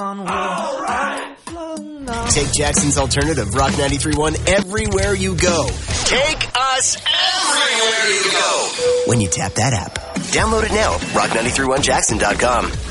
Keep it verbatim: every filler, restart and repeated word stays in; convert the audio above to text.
on. All right. Take Jackson's alternative, Rock ninety-three point one, everywhere you go. Take us everywhere you go. When you tap that app. Download it now, rock nine three one jackson dot com.